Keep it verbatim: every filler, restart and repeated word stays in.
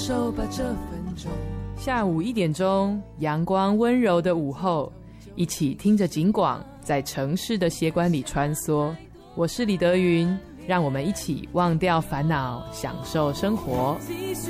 手把这分钟。 下午一点钟，阳光温柔的午后，一起听着警广，在城市的血管里穿梭。我是李德云，让我们一起忘掉烦恼，享受生活。继续